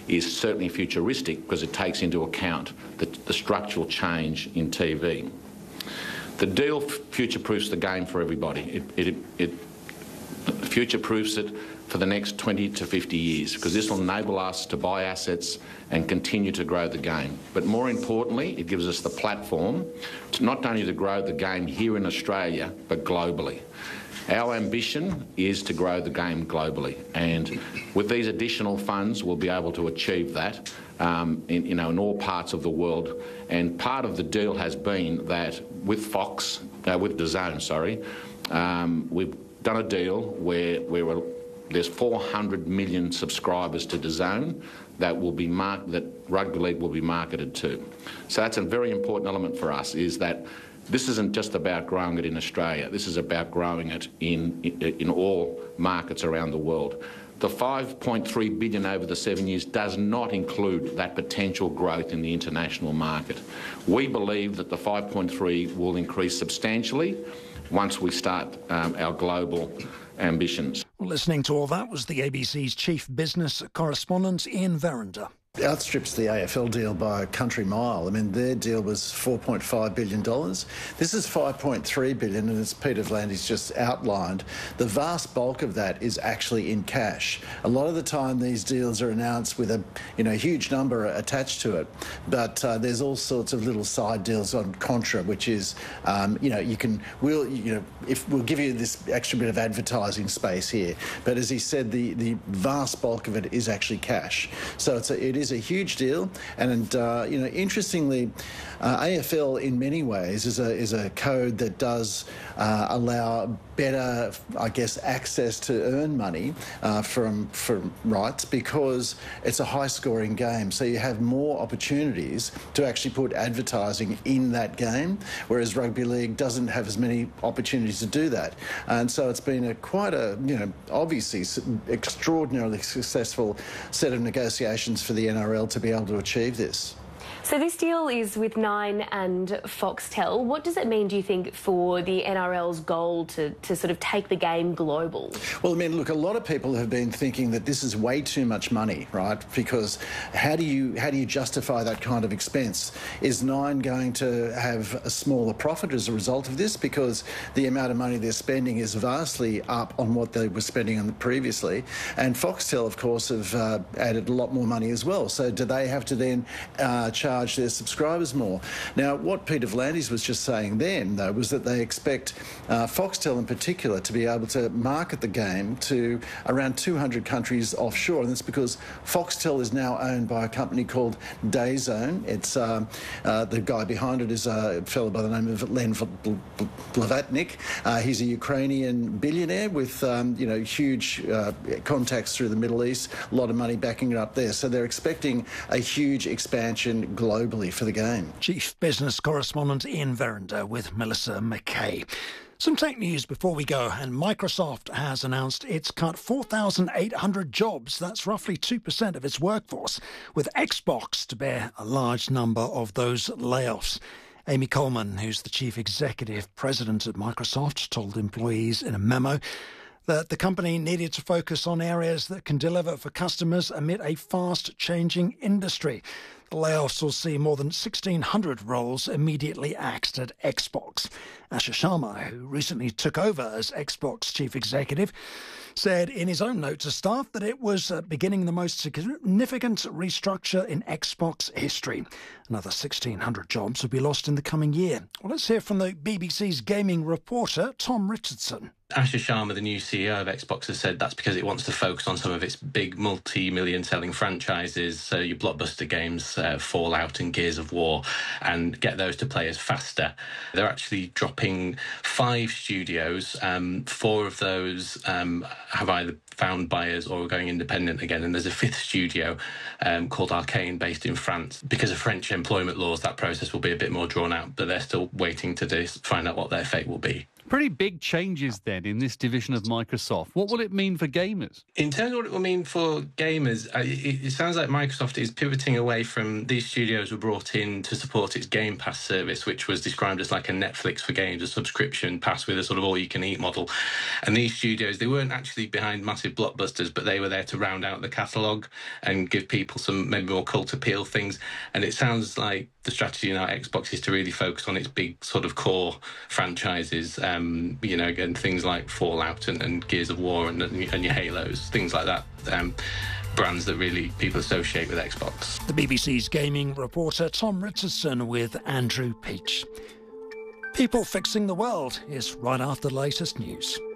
is certainly futuristic because it takes into account the structural change in TV. The deal future-proofs the game for everybody. It future-proofs it for the next 20 to 50 years, because this will enable us to buy assets and continue to grow the game. But more importantly, it gives us the platform to not only to grow the game here in Australia, but globally. Our ambition is to grow the game globally, and with these additional funds, we'll be able to achieve that in all parts of the world. And part of the deal has been that with DAZN, we've done a deal where there's 400 million subscribers to DAZN that rugby league will be marketed to. So that's a very important element for us, is that this isn't just about growing it in Australia. This is about growing it in all markets around the world. The $5.3 billion over the 7 years does not include that potential growth in the international market. We believe that the 5.3 will increase substantially once we start our global ambitions. Well, listening to all that was the ABC's chief business correspondent, Ian Verinder. Outstrips the AFL deal by a country mile. I mean, their deal was $4.5 billion. This is $5.3 billion, and as Peter V'landys just outlined, the vast bulk of that is actually in cash. A lot of the time, these deals are announced with a huge number attached to it, but there's all sorts of little side deals on contra, which is, we'll give you this extra bit of advertising space here, but as he said, the vast bulk of it is actually cash. So it is a huge deal, and interestingly, AFL in many ways is a code that does allow better, I guess, access to earn money from rights, because it's a high-scoring game. So you have more opportunities to actually put advertising in that game, whereas rugby league doesn't have as many opportunities to do that. And so it's been quite a obviously extraordinarily successful set of negotiations for the NRL to be able to achieve this. So this deal is with Nine and Foxtel. What does it mean, do you think, for the NRL's goal to sort of take the game global? Well, I mean, look, a lot of people have been thinking that this is way too much money, right? Because how do you justify that kind of expense? Is Nine going to have a smaller profit as a result of this? Because the amount of money they're spending is vastly up on what they were spending on previously. And Foxtel, of course, have added a lot more money as well. So do they have to then charge their subscribers more? Now, what Peter V'landys was just saying then, though, was that they expect Foxtel in particular to be able to market the game to around 200 countries offshore, and that's because Foxtel is now owned by a company called DAZN. It's the guy behind it is a fellow by the name of Len Blavatnik. He's a Ukrainian billionaire with huge contacts through the Middle East, a lot of money backing it up there. So they're expecting a huge expansion globally for the game. Chief business correspondent Ian Verinder with Melissa McKay. Some tech news before we go, and Microsoft has announced it's cut 4,800 jobs. That's roughly 2% of its workforce, with Xbox to bear a large number of those layoffs. Amy Coleman, who's the chief executive president at Microsoft, told employees in a memo that the company needed to focus on areas that can deliver for customers amid a fast-changing industry. The layoffs will see more than 1,600 roles immediately axed at Xbox. Asher Sharma, who recently took over as Xbox chief executive, said in his own note to staff that it was beginning the most significant restructure in Xbox history. Another 1,600 jobs will be lost in the coming year. Well, let's hear from the BBC's gaming reporter, Tom Richardson. Asher Sharma, the new CEO of Xbox, has said that's because it wants to focus on some of its big multi-million selling franchises, so your blockbuster games, Fallout and Gears of War, and get those to players faster. They're actually dropping 5 studios. 4 of those have either found buyers or are going independent again, and there's a 5th studio called Arcane based in France. Because of French employment laws, that process will be a bit more drawn out, but they're still waiting to find out what their fate will be. Pretty big changes then in this division of Microsoft. What will it mean for gamers? In terms of what it will mean for gamers, it sounds like Microsoft is pivoting away from these studios were brought in to support its Game Pass service, which was described as like a Netflix for games, a subscription pass with a sort of all-you-can-eat model. And these studios, they weren't actually behind massive blockbusters, but they were there to round out the catalogue and give people some maybe more cult appeal things. And it sounds like the strategy now at Xbox is to really focus on its big sort of core franchises, again, things like Fallout and Gears of War and your Halos, things like that, brands that really people associate with Xbox. The BBC's gaming reporter Tom Richardson with Andrew Peach. People Fixing the World is right after the latest news.